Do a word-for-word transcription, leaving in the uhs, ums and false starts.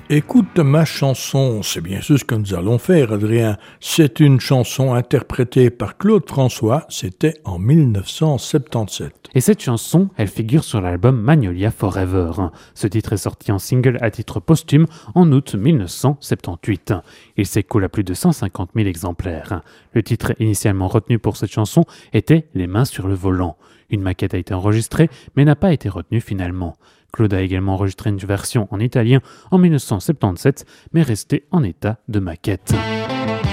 Écoute ma chanson, c'est bien sûr ce que nous allons faire, Adrien. C'est une chanson interprétée par Claude François, c'était en mille neuf cent soixante-dix-sept. Et cette chanson, elle figure sur l'album Magnolia Forever. Ce titre est sorti en single à titre posthume en août mille neuf cent soixante-dix-huit. Il s'écoule à plus de cent cinquante mille exemplaires. Le titre initialement retenu pour cette chanson était Les mains sur le volant. Une maquette a été enregistrée, mais n'a pas été retenue finalement. Claude a également enregistré une version en italien en mille neuf cent soixante-dix-sept, mais restée en état de maquette.